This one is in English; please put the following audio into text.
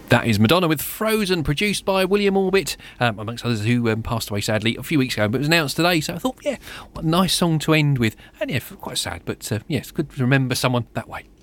That is Madonna with Frozen, produced by William Orbit, amongst others, who passed away sadly a few weeks ago, but it was announced today. So I thought, yeah, what a nice song to end with. And yeah, quite sad, but yeah, it's good to remember someone that way.